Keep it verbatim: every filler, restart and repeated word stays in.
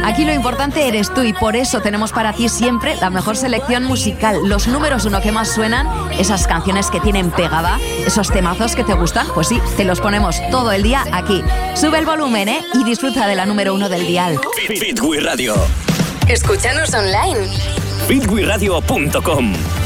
Aquí lo importante eres tú y por eso tenemos para ti siempre la mejor selección musical, los números uno que más suenan, esas canciones que tienen pegada, esos temazos que te gustan, pues sí, te los ponemos todo el día aquí. Sube el volumen, ¿eh? Y disfruta de la número uno del dial. Beat We Radio. Escúchanos online. beat we radio punto com.